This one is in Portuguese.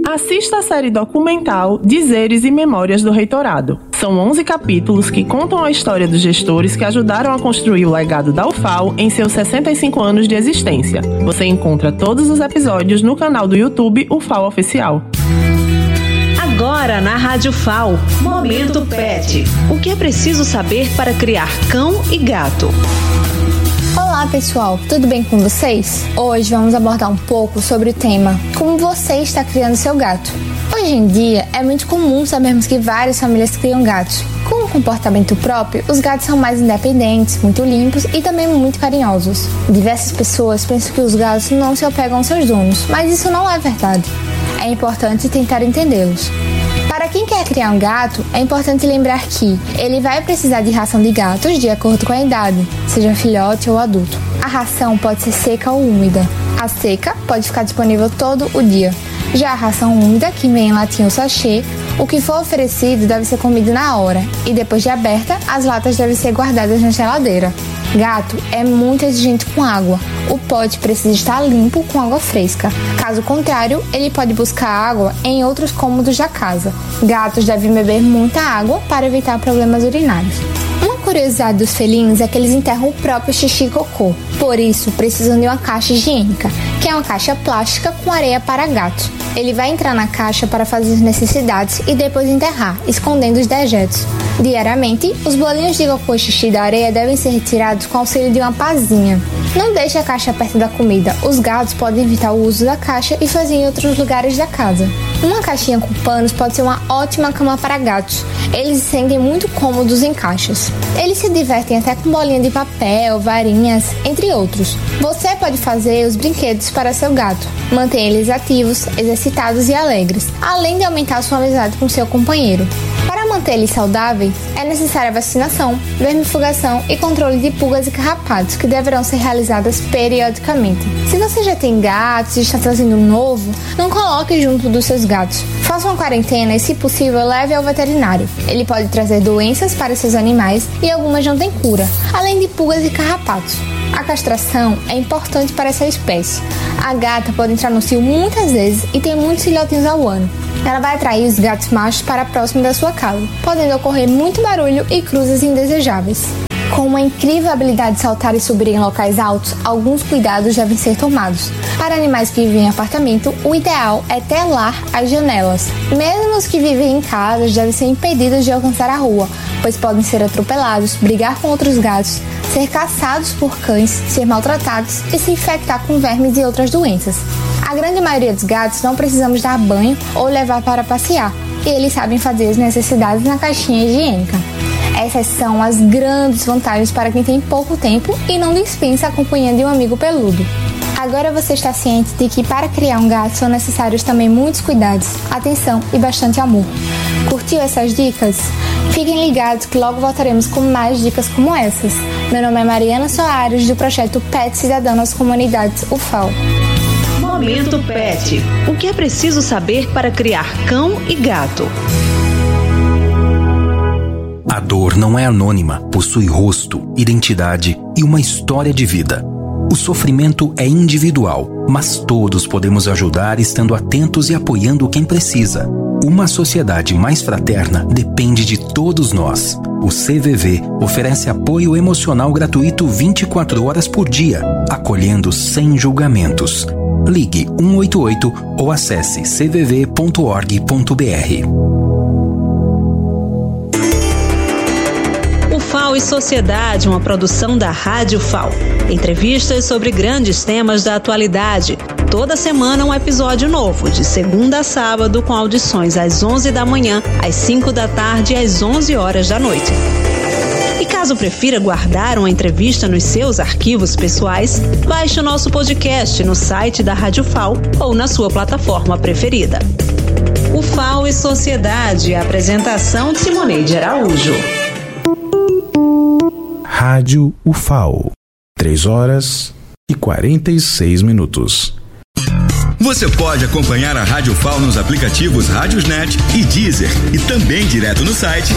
Assista a série documental Dizeres e Memórias do Reitorado. São 11 capítulos que contam a história dos gestores que ajudaram a construir o legado da UFAL em seus 65 anos de existência. Você encontra todos os episódios no canal do YouTube UFAL Oficial. Agora na Rádio FAO, Momento Pet. O que é preciso saber para criar cão e gato? Olá pessoal, tudo bem com vocês? Hoje vamos abordar um pouco sobre o tema como você está criando seu gato. Hoje em dia é muito comum sabermos que várias famílias criam gatos. Com um comportamento próprio, os gatos são mais independentes, muito limpos e também muito carinhosos. Diversas pessoas pensam que os gatos não se apegam aos seus donos, mas isso não é verdade. É importante tentar entendê-los. Para quem quer criar um gato, é importante lembrar que ele vai precisar de ração de gatos de acordo com a idade, seja filhote ou adulto. A ração pode ser seca ou úmida. A seca pode ficar disponível todo o dia. Já a ração úmida, que vem em latinha ou sachê, o que for oferecido deve ser comido na hora e depois de aberta, as latas devem ser guardadas na geladeira. Gato é muito exigente com água. O pote precisa estar limpo com água fresca. Caso contrário, ele pode buscar água em outros cômodos da casa. Gatos devem beber muita água para evitar problemas urinários. Uma curiosidade dos felinos é que eles enterram o próprio xixi e cocô. Por isso, precisam de uma caixa higiênica, que é uma caixa plástica com areia para gatos. Ele vai entrar na caixa para fazer as necessidades e depois enterrar, escondendo os dejetos. Diariamente, os bolinhos de cocô e xixi da areia devem ser retirados com auxílio de uma pazinha. Não deixe a caixa perto da comida. Os gatos podem evitar o uso da caixa e fazer em outros lugares da casa. Uma caixinha com panos pode ser uma ótima cama para gatos. Eles se sentem muito cômodos em caixas. Eles se divertem até com bolinha de papel, varinhas, entre outros. Você pode fazer os brinquedos para seu gato. Mantenha eles ativos, exercitados e alegres, além de aumentar sua amizade com seu companheiro. Para manter eles saudáveis, é necessária vacinação, vermifugação e controle de pulgas e carrapatos, que deverão ser realizadas periodicamente. Se você já tem gatos e está trazendo um novo, não coloque junto dos seus gatos. Faça uma quarentena e, se possível, leve ao veterinário. Ele pode trazer doenças para seus animais e algumas não têm cura, além de pulgas e carrapatos. A castração é importante para essa espécie. A gata pode entrar no cio muitas vezes e tem muitos filhotinhos ao ano. Ela vai atrair os gatos machos para próximo da sua casa, podendo ocorrer muito barulho e cruzes indesejáveis. Com uma incrível habilidade de saltar e subir em locais altos, alguns cuidados devem ser tomados. Para animais que vivem em apartamento, o ideal é telar as janelas. Mesmo os que vivem em casas devem ser impedidos de alcançar a rua, pois podem ser atropelados, brigar com outros gatos, ser caçados por cães, ser maltratados e se infectar com vermes e outras doenças. A grande maioria dos gatos não precisamos dar banho ou levar para passear, e eles sabem fazer as necessidades na caixinha higiênica. Essas são as grandes vantagens para quem tem pouco tempo e não dispensa a companhia de um amigo peludo. Agora você está ciente de que para criar um gato são necessários também muitos cuidados, atenção e bastante amor. Curtiu essas dicas? Fiquem ligados que logo voltaremos com mais dicas como essas. Meu nome é Mariana Soares, do projeto Pet Cidadão nas Comunidades UFAL. Momento Pet. O que é preciso saber para criar cão e gato? A dor não é anônima, possui rosto, identidade e uma história de vida. O sofrimento é individual, mas todos podemos ajudar estando atentos e apoiando quem precisa. Uma sociedade mais fraterna depende de todos nós. O CVV oferece apoio emocional gratuito 24 horas por dia, acolhendo sem julgamentos. Ligue 188 ou acesse cvv.org.br. FAO e Sociedade, uma produção da Rádio FAO. Entrevistas sobre grandes temas da atualidade. Toda semana um episódio novo, de segunda a sábado, com audições às 11 da manhã, às 5 da tarde e às 11 horas da noite. E caso prefira guardar uma entrevista nos seus arquivos pessoais, baixe o nosso podcast no site da Rádio FAO ou na sua plataforma preferida. O FAO e Sociedade, apresentação de Simoneide Araújo. Rádio UFAO, 3h46. Você pode acompanhar a Rádio FAO nos aplicativos Rádiosnet e Deezer e também direto no site